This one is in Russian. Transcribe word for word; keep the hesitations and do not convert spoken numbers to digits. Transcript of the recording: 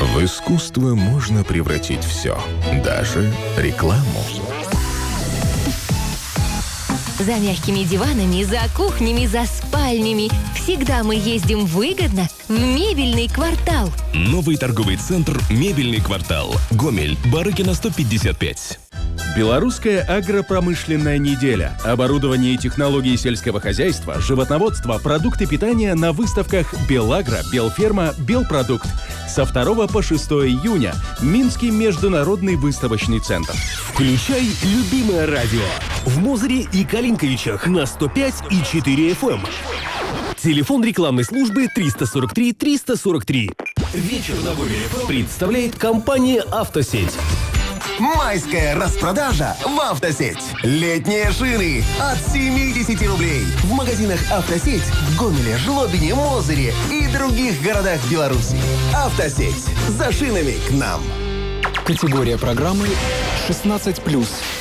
В искусство можно превратить все, даже рекламу. За мягкими диванами, за кухнями, за спальнями. Всегда мы ездим выгодно в Мебельный квартал. Новый торговый центр «Мебельный квартал». Гомель, Барыкина, сто пятьдесят пять. Белорусская агропромышленная неделя. Оборудование и технологии сельского хозяйства, животноводство, продукты питания на выставках «Белагро», «Белферма», «Белпродукт». Со второго по шестое июня. Минский международный выставочный центр. Включай любимое радио в Мозыре и Калинковичах на сто пять и четыре эф эм. Телефон рекламной службы триста сорок три триста сорок три. Вечер на Гомеле представляет компания «Автосеть». Майская распродажа в «Автосеть». Летние шины от семьдесят рублей. В магазинах «Автосеть» в Гомеле, Жлобине, Мозыре и других городах Беларуси. «Автосеть». За шинами к нам. Категория программы шестнадцать плюс.